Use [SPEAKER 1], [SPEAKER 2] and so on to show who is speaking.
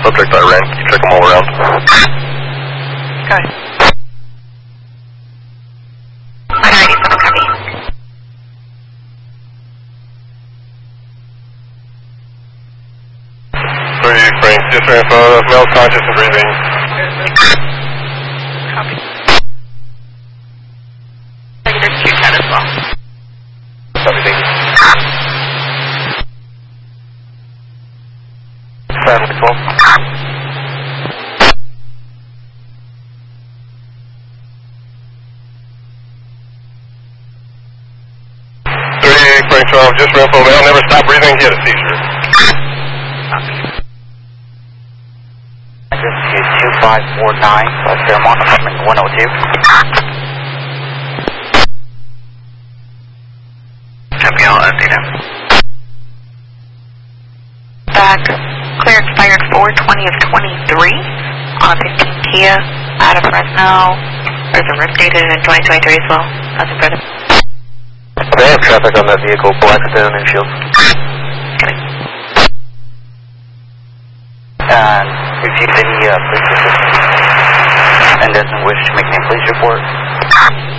[SPEAKER 1] Subject I ran, can you check them all around?
[SPEAKER 2] Okay. I-97, copy.
[SPEAKER 1] 38 Frank, just for info, male conscious and breathing.
[SPEAKER 2] Copy. There's 210 as well.
[SPEAKER 1] Everything. 712. Frank 12, just for info, male never stopped breathing, he had a seizure.
[SPEAKER 3] Address is 2549, Fairmont, apartment 102.
[SPEAKER 2] Gabriel, data. Back, clear expired 4/20 of 23 on 15 Kia out of Fresno. There's a RIP dated in 2023 as well. That's a credit.
[SPEAKER 1] They have traffic on that vehicle, Blackstone and Shields.
[SPEAKER 2] Okay.
[SPEAKER 3] And if you have any police assistance and doesn't wish to make any police report,